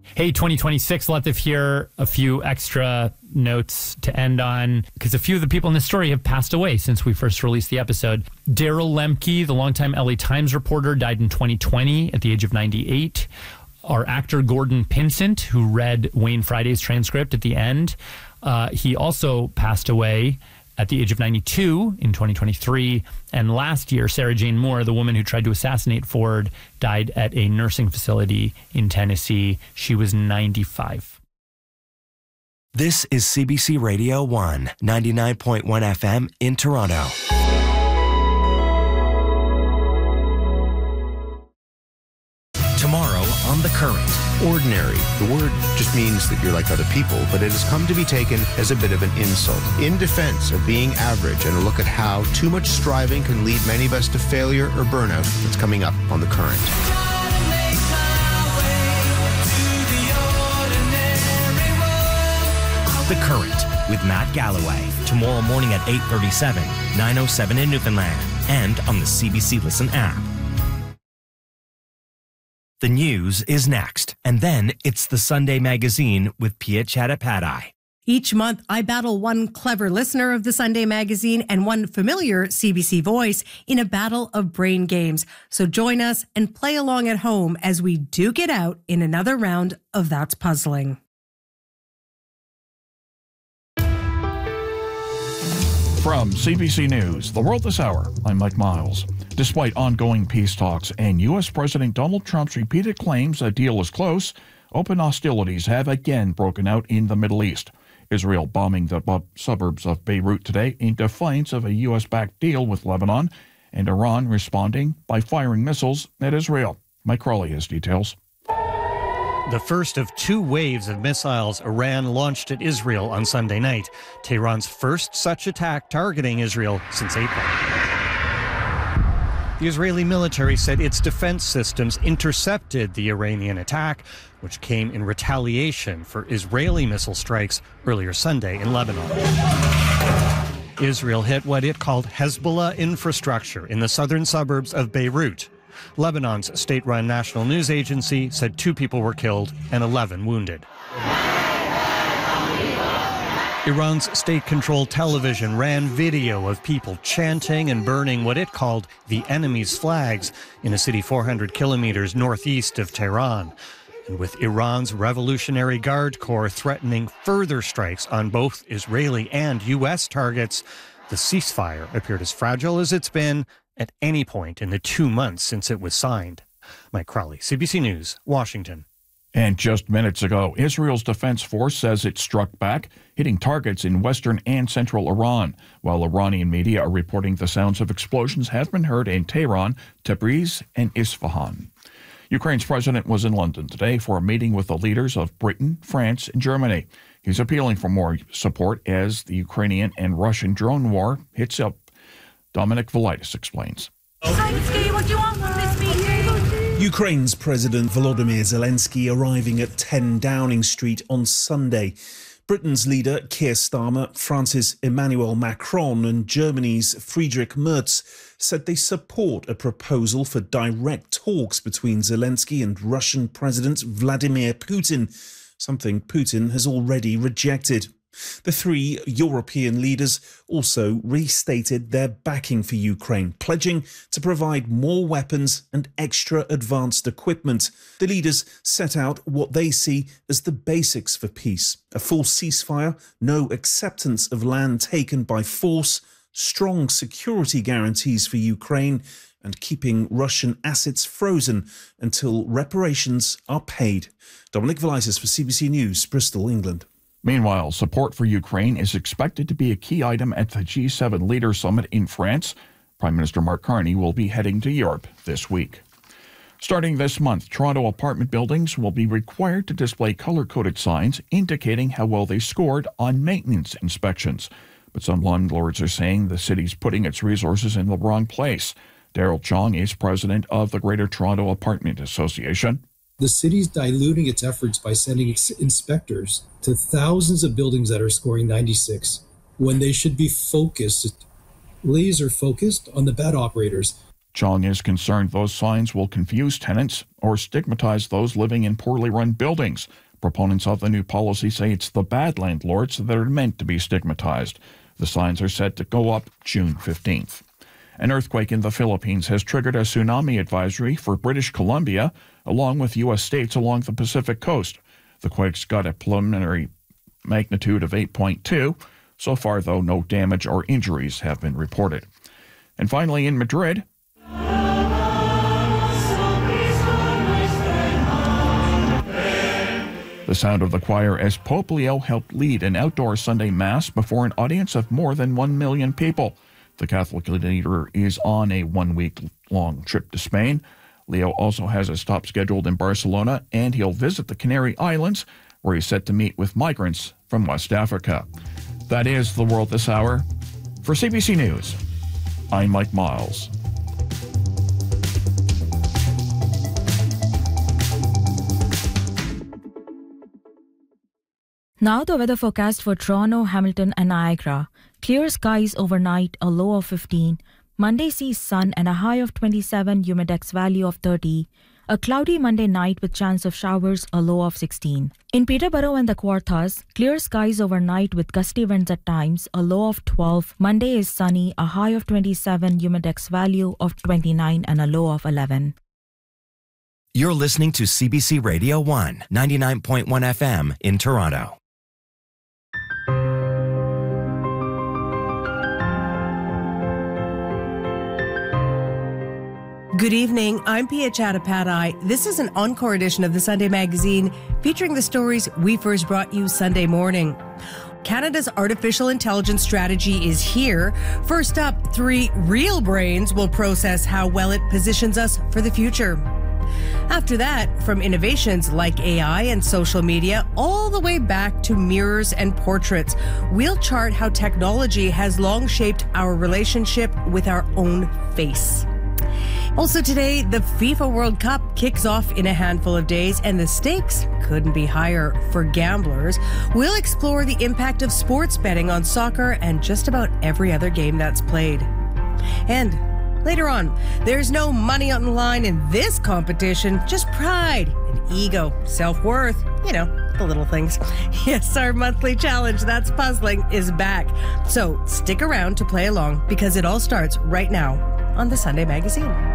Hey, 2026, Latif here. A few extra notes to end on, because a few of the people in this story have passed away since we first released the episode. Daryl Lemke, the longtime LA Times reporter, died in 2020 at the age of 98. Our actor Gordon Pinsent, who read Wayne Friday's transcript at the end, he also passed away at the age of 92 in 2023. And last year, Sarah Jane Moore, the woman who tried to assassinate Ford, died at a nursing facility in Tennessee. She was 95. This is CBC Radio 1, 99.1 FM in Toronto. Tomorrow on The Current. Ordinary. The word just means that you're like other people, but it has come to be taken as a bit of an insult. In defense of being average and a look at how too much striving can lead many of us to failure or burnout, it's coming up on The Current. The Current with Matt Galloway. Tomorrow morning at 8:37, 9:07 in Newfoundland, and on the CBC Listen app. The news is next, and then it's the Sunday Magazine with Pia Chattopadhyay. Each month, I battle one clever listener of the Sunday Magazine and one familiar CBC voice in a battle of brain games. So join us and play along at home as we duke it out in another round of That's Puzzling. From CBC News, The World This Hour, I'm Mike Miles. Despite ongoing peace talks and U.S. President Donald Trump's repeated claims a deal is close, open hostilities have again broken out in the Middle East. Israel bombing the suburbs of Beirut today in defiance of a U.S.-backed deal with Lebanon, and Iran responding by firing missiles at Israel. Mike Crawley has details. The first of two waves of missiles Iran launched at Israel on Sunday night, Tehran's first such attack targeting Israel since April. The Israeli military said its defense systems intercepted the Iranian attack, which came in retaliation for Israeli missile strikes earlier Sunday in Lebanon. Israel hit what it called Hezbollah infrastructure in the southern suburbs of Beirut. Lebanon's state-run national news agency said 2 people were killed and 11 wounded. Iran's state-controlled television ran video of people chanting and burning what it called the enemy's flags in a city 400 kilometers northeast of Tehran. And with Iran's Revolutionary Guard Corps threatening further strikes on both Israeli and U.S. targets, the ceasefire appeared as fragile as it's been at any point in the 2 months since it was signed. Mike Crawley, CBC News, Washington. And just minutes ago, Israel's Defense Force says it struck back, hitting targets in western and central Iran, while Iranian media are reporting the sounds of explosions have been heard in Tehran, Tabriz, and Isfahan. Ukraine's president was in London today for a meeting with the leaders of Britain, France, and Germany. He's appealing for more support as the Ukrainian and Russian drone war hits up. Dominic Velitis explains. Zelensky, what do you want from this meeting? Ukraine's President Volodymyr Zelensky arriving at 10 Downing Street on Sunday. Britain's leader Keir Starmer, France's Emmanuel Macron and Germany's Friedrich Merz said they support a proposal for direct talks between Zelensky and Russian President Vladimir Putin, something Putin has already rejected. The 3 European leaders also restated their backing for Ukraine, pledging to provide more weapons and extra advanced equipment. The leaders set out what they see as the basics for peace: a full ceasefire, no acceptance of land taken by force, strong security guarantees for Ukraine, and keeping Russian assets frozen until reparations are paid. Dominic Velitis for CBC News, Bristol, England. Meanwhile, support for Ukraine is expected to be a key item at the G7 Leaders Summit in France. Prime Minister Mark Carney will be heading to Europe this week. Starting this month, Toronto apartment buildings will be required to display color-coded signs indicating how well they scored on maintenance inspections. But some landlords are saying the city's putting its resources in the wrong place. Daryl Chong is president of the Greater Toronto Apartment Association. The city's diluting its efforts by sending inspectors to thousands of buildings that are scoring 96 when they should be focused, laser focused on the bad operators. Chong is concerned those signs will confuse tenants or stigmatize those living in poorly run buildings. Proponents of the new policy say it's the bad landlords that are meant to be stigmatized. The signs are set to go up June 15th. An earthquake in the Philippines has triggered a tsunami advisory for British Columbia, along with U.S. states along the Pacific coast. The quake's got a preliminary magnitude of 8.2. So far, though, no damage or injuries have been reported. And finally, in Madrid, the sound of the choir as Pope Leo helped lead an outdoor Sunday Mass before an audience of more than 1 million people. The Catholic leader is on a 1-week-long trip to Spain. Leo also has a stop scheduled in Barcelona, and he'll visit the Canary Islands, where he's set to meet with migrants from West Africa. That is the world this hour. For CBC News, I'm Mike Miles. Now the weather forecast for Toronto, Hamilton and Niagara. Clear skies overnight, a low of 15. Monday sees sun and a high of 27, humidex value of 30. A cloudy Monday night with chance of showers, a low of 16. In Peterborough and the Kawarthas, clear skies overnight with gusty winds at times, a low of 12. Monday is sunny, a high of 27, humidex value of 29 and a low of 11. You're listening to CBC Radio 1, 99.1 FM in Toronto. Good evening, I'm Pia Chattopadhyay. This is an encore edition of the Sunday Magazine featuring the stories we first brought you Sunday morning. Canada's artificial intelligence strategy is here. First up, 3 real brains will process how well it positions us for the future. After that, from innovations like AI and social media all the way back to mirrors and portraits, we'll chart how technology has long shaped our relationship with our own face. Also today, the FIFA World Cup kicks off in a handful of days, and the stakes couldn't be higher for gamblers. We'll explore the impact of sports betting on soccer and just about every other game that's played. And later on, there's no money on the line in this competition, just pride and ego, self-worth, the little things. Yes, our monthly challenge, That's Puzzling, is back. So stick around to play along because it all starts right now on the Sunday Magazine.